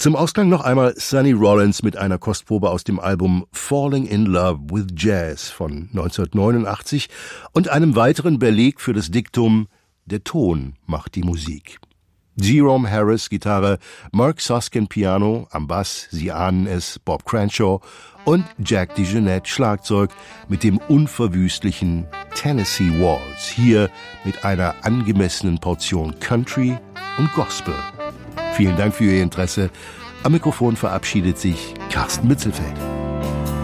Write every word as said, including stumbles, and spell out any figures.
Zum Ausklang noch einmal Sonny Rollins mit einer Kostprobe aus dem Album Falling in Love with Jazz von neunzehnhundertneunundachtzig und einem weiteren Beleg für das Diktum Der Ton macht die Musik. Jerome Harris Gitarre, Mark Suskin Piano, am Bass, Sie ahnen es, Bob Cranshaw und Jack DeJohnette Schlagzeug mit dem unverwüstlichen Tennessee Waltz, hier mit einer angemessenen Portion Country und Gospel. Vielen Dank für Ihr Interesse. Am Mikrofon verabschiedet sich Carsten Mützelfeld.